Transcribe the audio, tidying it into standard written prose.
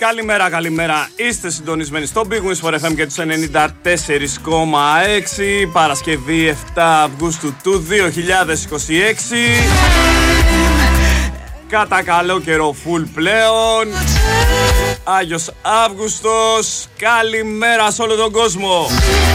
Καλημέρα, καλημέρα. Είστε συντονισμένοι στο Big Wings for FM και τους 94,6. Παρασκευή 7 Αυγούστου του 2026. Κατά καλό καιρό full πλέον. Άγιος Αύγουστος. Καλημέρα σε όλο τον κόσμο.